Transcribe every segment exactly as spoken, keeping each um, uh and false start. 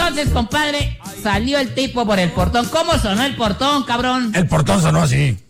Entonces, compadre, salió el tipo por el portón. ¿Cómo sonó el portón, cabrón? El portón sonó así.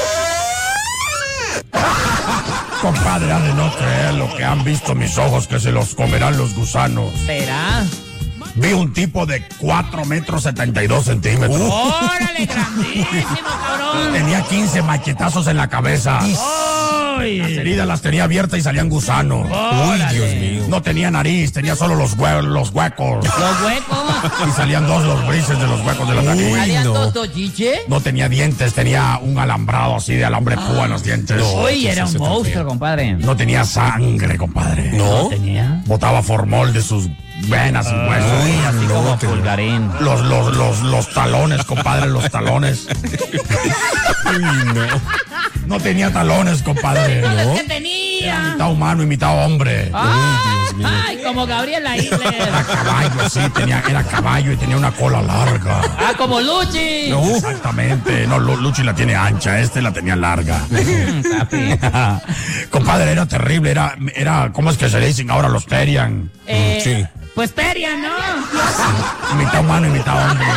Compadre, ha de no creer lo que han visto mis ojos, que se los comerán los gusanos. ¿Será? Vi un tipo de cuatro metros setenta y dos centímetros. ¡Órale, grandísimo, cabrón! Tenía quince machetazos en la cabeza. ¡Ay! Las heridas las tenía abiertas y salían gusanos. Uy, Dios mío. No tenía nariz, tenía solo los, hue los huecos. ¿Los huecos? Y salían dos los brises de los huecos de la nariz. ¿Salían dos tochiche? No tenía dientes, tenía un alambrado así de alambre púa en los dientes. Uy, era un monstruo, compadre. No tenía sangre, compadre. ¿No? ¿Tenía? Botaba formol de sus venas y huesos. Uy, así no, como tenía. Pulgarín. Los, los, los, los talones, compadre, los talones. Uy, no. No tenía talones, compadre. ¿No? ¿No? ¿Qué tenía? Mitad humano y mitad hombre. Ah, ay, como Gabriel Era Isler. caballo, sí, tenía, era caballo y tenía una cola larga. Ah, como Luchi. No, exactamente. No, Lu- Luchi la tiene ancha, este la tenía larga. Papi. Compadre, era terrible, era, era, ¿cómo es que se le dicen ahora los Terian? Eh, Sí. Pues Teria, ¿no? Mitad humano y mitad hombre.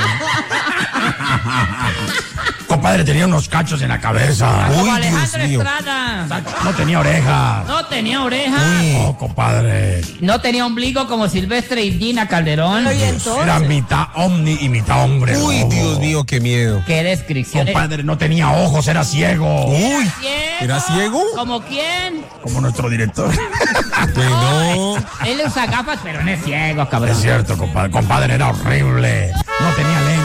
Compadre, tenía unos cachos en la cabeza. Como Uy, Alejandro Dios mío. Estrada. No tenía orejas. No tenía oreja. No, compadre. No tenía ombligo como Silvestre y Gina Calderón. Era mitad omni y mitad hombre. Uy, lobo. Dios mío, qué miedo. Qué descripción. Compadre, no tenía ojos, era ciego. Uy, ¿Ciego? ¿era ciego? ¿Como quién? Como nuestro director. Bueno. Él usa gafas, pero no es ciego, cabrón. Es cierto, compadre. Compadre, era horrible. No tenía lentes.